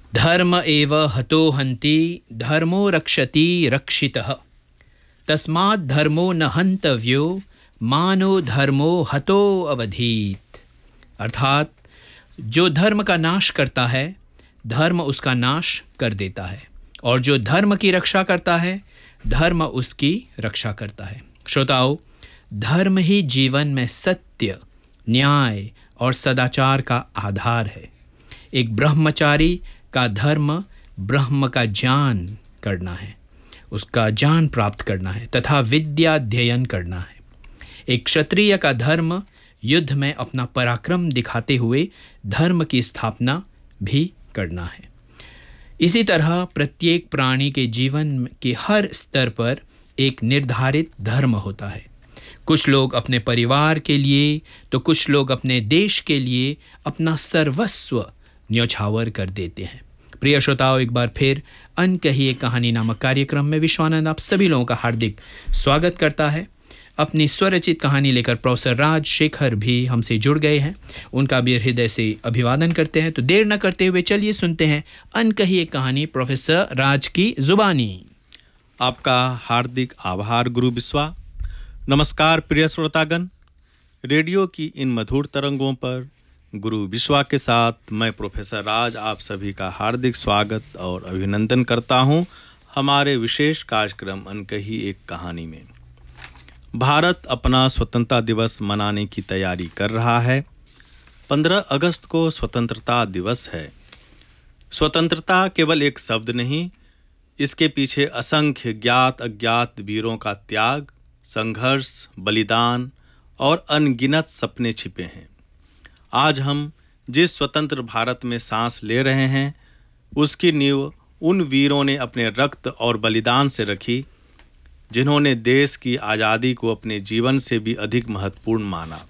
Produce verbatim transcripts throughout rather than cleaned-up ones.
धर्म एव हतो हन्ति धर्मो रक्षति रक्षितः तस्मात् धर्मो न हन्तव्यो मानो धर्मो हतो अवधीत। अर्थात जो धर्म का नाश करता है धर्म उसका नाश कर देता है, और जो धर्म की रक्षा करता है धर्म उसकी रक्षा करता है। श्रोताओ, धर्म ही जीवन में सत्य, न्याय और सदाचार का आधार है। एक ब्रह्मचारी का धर्म ब्रह्म का ज्ञान करना है, उसका ज्ञान प्राप्त करना है तथा विद्या अध्ययन करना है। एक क्षत्रिय का धर्म युद्ध में अपना पराक्रम दिखाते हुए धर्म की स्थापना भी करना है। इसी तरह प्रत्येक प्राणी के जीवन के हर स्तर पर एक निर्धारित धर्म होता है। कुछ लोग अपने परिवार के लिए तो कुछ लोग अपने देश के लिए अपना सर्वस्व न्यौछावर कर देते हैं। प्रिय श्रोताओं, एक बार फिर अनकही एक कहानी नामक कार्यक्रम में विश्वानंद आप सभी लोगों का हार्दिक स्वागत करता है। अपनी स्वरचित कहानी लेकर प्रोफेसर राज शेखर भी हमसे जुड़ गए हैं, उनका भी हृदय से अभिवादन करते हैं। तो देर न करते हुए चलिए सुनते हैं अनकही एक कहानी प्रोफेसर राज की जुबानी। आपका हार्दिक आभार गुरु विश्वा। नमस्कार प्रिय श्रोतागण, रेडियो की इन मधुर तरंगों पर गुरु विश्वा के साथ मैं प्रोफेसर राज आप सभी का हार्दिक स्वागत और अभिनंदन करता हूं हमारे विशेष कार्यक्रम अनकही एक कहानी में। भारत अपना स्वतंत्रता दिवस मनाने की तैयारी कर रहा है। पंद्रह अगस्त को स्वतंत्रता दिवस है। स्वतंत्रता केवल एक शब्द नहीं, इसके पीछे असंख्य ज्ञात अज्ञात वीरों का त्याग, संघर्ष, बलिदान और अनगिनत सपने छिपे हैं। आज हम जिस स्वतंत्र भारत में सांस ले रहे हैं उसकी नींव उन वीरों ने अपने रक्त और बलिदान से रखी जिन्होंने देश की आज़ादी को अपने जीवन से भी अधिक महत्वपूर्ण माना।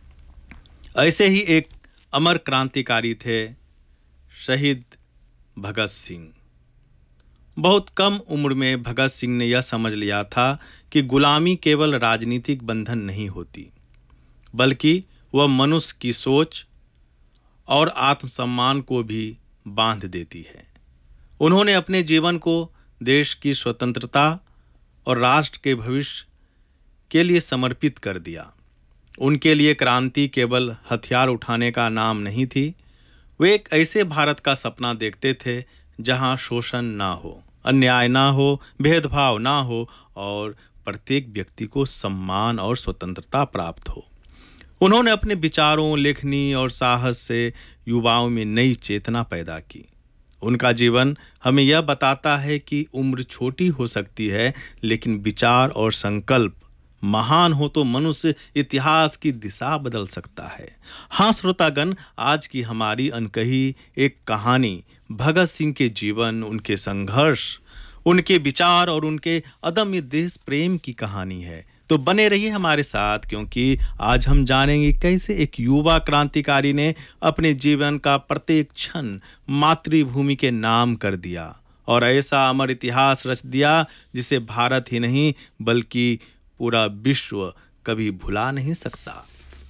ऐसे ही एक अमर क्रांतिकारी थे शहीद भगत सिंह। बहुत कम उम्र में भगत सिंह ने यह समझ लिया था कि गुलामी केवल राजनीतिक बंधन नहीं होती, बल्कि वह मनुष्य की सोच और आत्मसम्मान को भी बांध देती है। उन्होंने अपने जीवन को देश की स्वतंत्रता और राष्ट्र के भविष्य के लिए समर्पित कर दिया। उनके लिए क्रांति केवल हथियार उठाने का नाम नहीं थी, वे एक ऐसे भारत का सपना देखते थे जहां शोषण ना हो, अन्याय ना हो, भेदभाव ना हो और प्रत्येक व्यक्ति को सम्मान और स्वतंत्रता प्राप्त हो। उन्होंने अपने विचारों, लेखनी और साहस से युवाओं में नई चेतना पैदा की। उनका जीवन हमें यह बताता है कि उम्र छोटी हो सकती है, लेकिन विचार और संकल्प महान हो तो मनुष्य इतिहास की दिशा बदल सकता है। हाँ श्रोतागण, आज की हमारी अनकही एक कहानी भगत सिंह के जीवन, उनके संघर्ष, उनके विचार और उनके अदम्य देश प्रेम की कहानी है। तो बने रहिए हमारे साथ, क्योंकि आज हम जानेंगे कैसे एक युवा क्रांतिकारी ने अपने जीवन का प्रत्येक क्षण मातृभूमि के नाम कर दिया और ऐसा अमर इतिहास रच दिया जिसे भारत ही नहीं बल्कि पूरा विश्व कभी भुला नहीं सकता।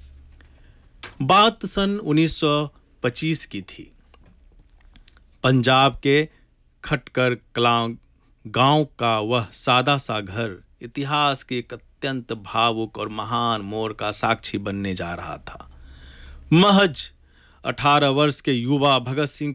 बात सन उन्नीस सौ पच्चीस की थी। पंजाब के खटकर कलां गांव का वह सादा सा घर इतिहास के एक अत्यंत भावुक और महान मोड़ का साक्षी बनने जा रहा था। महज अठारह वर्ष के युवा भगत सिंह